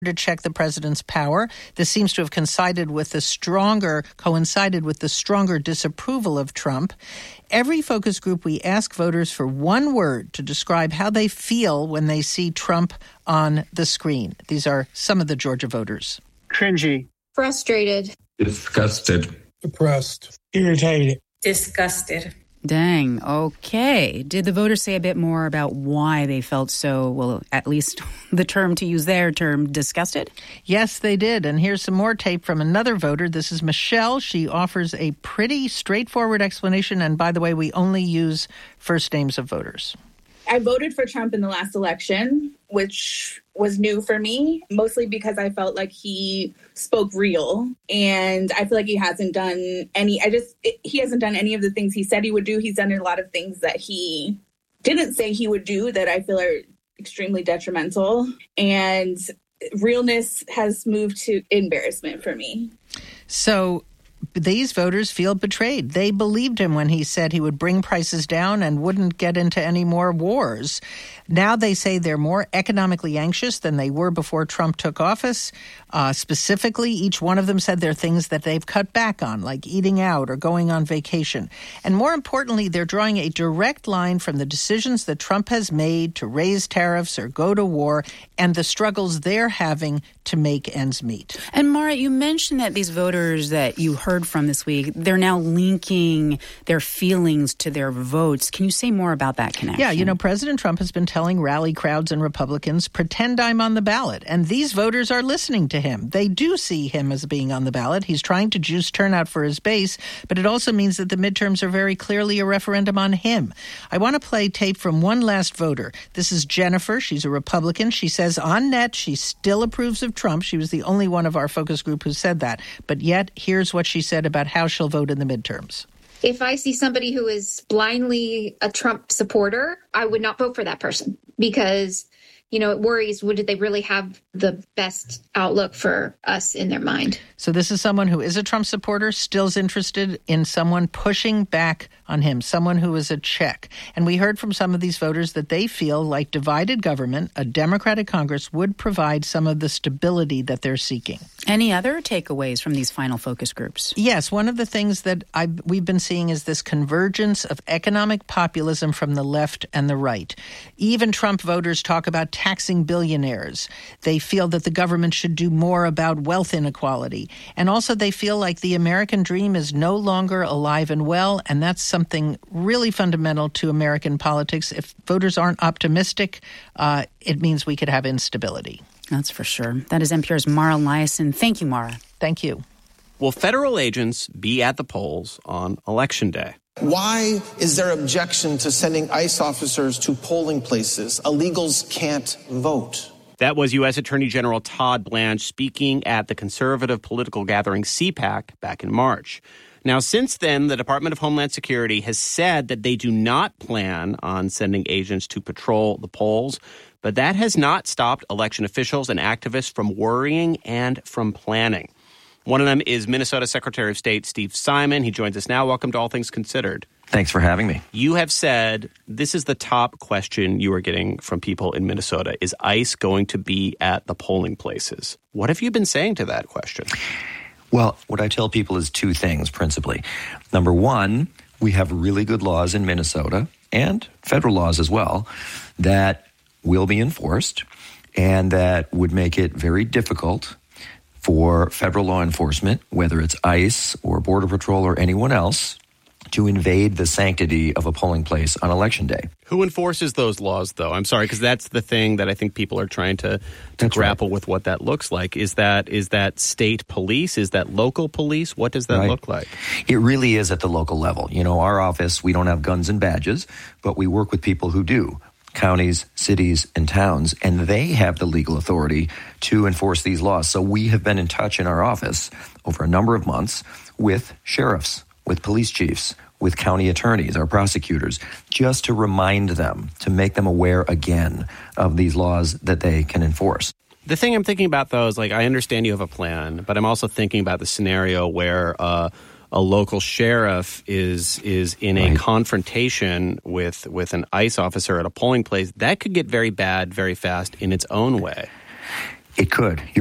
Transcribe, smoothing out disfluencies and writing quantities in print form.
to check the president's power. This seems to have coincided with the stronger disapproval of Trump. Every focus group, we ask voters for one word to describe how they feel when they see Trump on the screen. These are some of the Georgia voters. Cringy. Frustrated. Disgusted. Depressed. Irritated. Disgusted. Dang. Okay. Did the voters say a bit more about why they felt so, well, at least the term, to use their term, disgusted? Yes, they did. And here's some more tape from another voter. This is Michelle. She offers a pretty straightforward explanation. And by the way, we only use first names of voters. I voted for Trump in the last election, which was new for me, mostly because I felt like he spoke real. And I feel like he hasn't done any of the things he said he would do. He's done a lot of things that he didn't say he would do that I feel are extremely detrimental. And realness has moved to embarrassment for me. So these voters feel betrayed. They believed him when he said he would bring prices down and wouldn't get into any more wars. Now they say they're more economically anxious than they were before Trump took office. Specifically, each one of them said there are things that they've cut back on, like eating out or going on vacation. And more importantly, they're drawing a direct line from the decisions that Trump has made to raise tariffs or go to war and the struggles they're having to make ends meet. And Mara, you mentioned that these voters that you heard from this week, they're now linking their feelings to their votes. Can you say more about that connection? Yeah, President Trump has been telling rally crowds and Republicans, pretend I'm on the ballot. And these voters are listening to him. They do see him as being on the ballot. He's trying to juice turnout for his base, but it also means that the midterms are very clearly a referendum on him. I want to play tape from one last voter. This is Jennifer. She's a Republican. She says on net she still approves of Trump. She was the only one of our focus group who said that. But yet, here's what she said about how she'll vote in the midterms. If I see somebody who is blindly a Trump supporter, I would not vote for that person because, it worries, would they really have the best outlook for us in their mind? So this is someone who is a Trump supporter, still is interested in someone pushing back on him, someone who is a check. And we heard from some of these voters that they feel like divided government, a Democratic Congress, would provide some of the stability that they're seeking. Any other takeaways from these final focus groups? Yes, one of the things that we've been seeing is this convergence of economic populism from the left and the right. Even Trump voters talk about taxing billionaires. They feel that the government should do more about wealth inequality. And also they feel like the American dream is no longer alive and well, and that's something really fundamental to American politics. If voters aren't optimistic, it means we could have instability. That's for sure. That is NPR's Mara Liasson. Thank you, Mara. Thank you. Will federal agents be at the polls on Election Day? Why is there objection to sending ICE officers to polling places? Illegals can't vote. That was U.S. Attorney General Todd Blanche speaking at the conservative political gathering CPAC back in March. Now, since then, the Department of Homeland Security has said that they do not plan on sending agents to patrol the polls, but that has not stopped election officials and activists from worrying and from planning. One of them is Minnesota Secretary of State Steve Simon. He joins us now. Welcome to All Things Considered. Thanks for having me. You have said this is the top question you are getting from people in Minnesota. Is ICE going to be at the polling places? What have you been saying to that question? Well, what I tell people is two things, principally. Number one, we have really good laws in Minnesota and federal laws as well that will be enforced and that would make it very difficult for federal law enforcement, whether it's ICE or Border Patrol or anyone else, to invade the sanctity of a polling place on Election Day. Who enforces those laws, though? I'm sorry, because that's the thing that I think people are trying to grapple with what that looks like. Is that state police? Is that local police? What does that look like? It really is at the local level. Our office, we don't have guns and badges, but we work with people who do. Counties, cities, and towns, and they have the legal authority to enforce these laws. So we have been in touch in our office over a number of months with sheriffs, with police chiefs, with county attorneys, our prosecutors, just to remind them, to make them aware again of these laws that they can enforce. The thing I'm thinking about, though, is I understand you have a plan, but I'm also thinking about the scenario where a local sheriff is in a confrontation with an ICE officer at a polling place. That could get very bad very fast in its own way. It could.